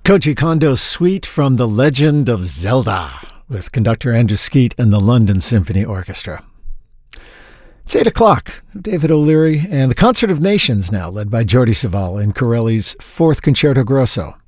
Koji Kondo's suite from The Legend of Zelda with conductor Andrew Skeet and the London Symphony Orchestra. It's 8 o'clock. David O'Leary and the Concert of Nations now, led by Jordi Savall in Corelli's Fourth Concerto Grosso.